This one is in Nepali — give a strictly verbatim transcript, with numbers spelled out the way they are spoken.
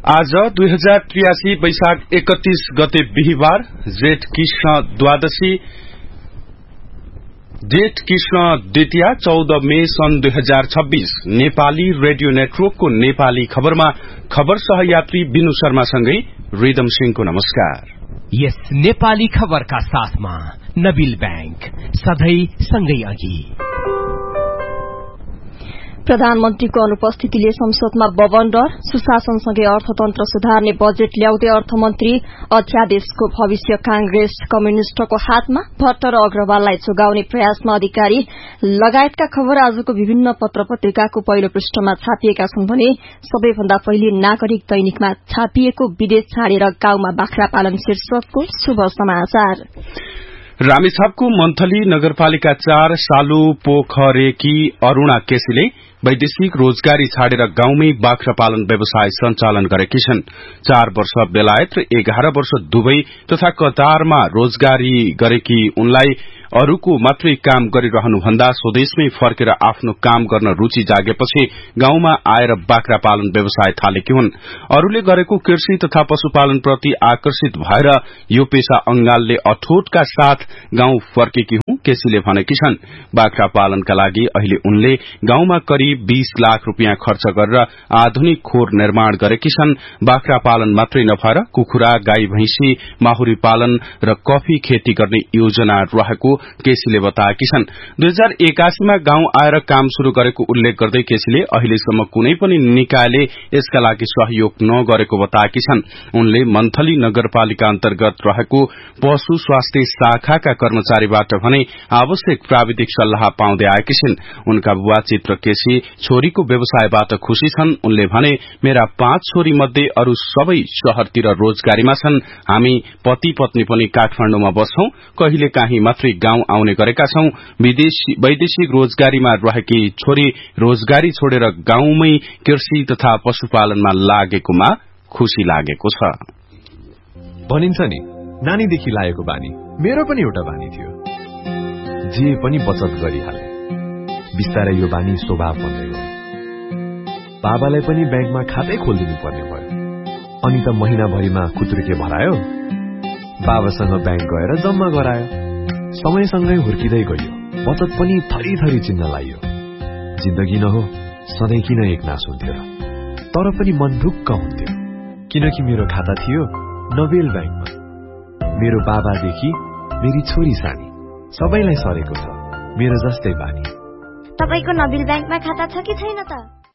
आज दुई हजार त्रियासी वैशाख एकतीस गते बिहिबार जेठ कृष्ण द्वादशी जेठ कृष्ण द्वितीया चौध मे सन् दुई हजार छब्बीस नेपाली रेडियो नेटवर्कको नेपाली खबरमा खबर सहयात्री बिनु शर्मासँगै रिदम सिंहको नमस्कार। यस नेपाली खबरका साथमा नबिल बैंक सधैं सँगै अघि। प्रधानमन्त्रीको अनुपस्थितिले संसदमा बवण्डर, सुशासनसँगै अर्थतन्त्र सुधार्ने बजेट ल्याउँदै अर्थमन्त्री अध्यादेशको भविष्य कांग्रेस कम्युनिष्टको हातमा, भट्ट र अग्रवाललाई जोगाउने प्रयासमा अधिकारी लगायतका खबर आजको विभिन्न पत्र पत्रिकाको पहिलो पृष्ठमा छापिएका छन् भने सबैभन्दा पहिले नागरिक दैनिकमा छापिएको विदेश छाडेर गाउँमा बाख्रा पालन शीर्षकको शुभ समाचार। रामेछापको मन्थली नगरपालिका चार सालु पोखरेकी अरूणा केसीले वैदेशिक रोजगारी छाडेर गाउँमै बाख्रा पालन व्यवसाय सञ्चालन गरेकी छन्। चार वर्ष बेलायत र एघार वर्ष दुवै तथा कतारमा रोजगारी गरेकी उनलाई अरूको मात्रै काम गरिरहनुभन्दा स्वदेशमै फर्केर आफ्नो काम गर्न रूचि जागेपछि गाउँमा आएर बाख्रा पालन व्यवसाय थालेकी हुन्। अरूले गरेको कृषि तथा पशुपालन प्रति आकर्षित भएर यो पेशा अंगालले अठोटका साथ गाउँ फर्केकी हुँ केसीले भनेकी छन्। बाख्रा पालनका लागि अहिले उनले गाउँमा करिब बीस लाख रूपियाँ खर्च गरेर आधुनिक खोर निर्माण गरेकी छन्। बाख्रा पालन मात्रै नभएर कुखुरा, गाई भैंसी, माहुरी पालन र कफी खेती गर्ने योजना रहेको केसीले बताएकी छन्। दुई हजार एकासीमा गाउँ आएर काम शुरू गरेको उल्लेख गर्दै केसीले अहिलेसम्म कुनै पनि निकायले यसका लागि सहयोग नगरेको बताएकी छन्। उनले मन्थली नगरपालिका अन्तर्गत रहेको पशु स्वास्थ्य शाखाका कर्मचारीबाट भने आवश्यक प्राविधिक सल्लाह पाउँदै आएकी छिन्। उनका बुवा चित्र केसी छोरीको व्यवसायबाट खुशी छन्। उनले भने, मेरा पाँच छोरी मध्ये अरू सबै शहरतिर रोजगारीमा छन्। हामी पति पत्नी पनि काठमाडौँमा बस्छौं, कहिले काहीँ मात्रै गाउँ आउने गरेका छौं। वैदेशिक रोजगारीमा रहेकी छोरी रोजगारी छोडेर गाउँमै कृषि तथा पशुपालनमा लागेकोमा खुशी लागेको छ। भनिन्छ नि, नानीदेखि लागेको बानी मेरो पनि एउटा बानी थियो, जे पनि बचत गरिहाले। बिस्तारै यो बानी स्वभाव बन्दै गयो। बाबालाई पनि ब्याङ्कमा खातै खोलिदिनु पर्ने भयो। अनि त महिनाभरिमा खुत्रुके भरायो, बाबासँग ब्याङ्क गएर जम्मा गरायो। समयसँगै हुर्किँदै गयो, बचत पनि थरी थरी चिन्न लाइयो। जिन्दगी न हो सधैँ किन एक नास हुन्थ्यो र, तर पनि मन ढुक्क हुन्थ्यो, किनकि मेरो खाता थियो नबेल ब्याङ्कमा। मेरो बाबादेखि मेरी छोरी सानी सबैलाई सरेको छ मेरो जस्तै बानी। तपाईको नबिल ब्याङ्कमा खाता छ कि छैन त?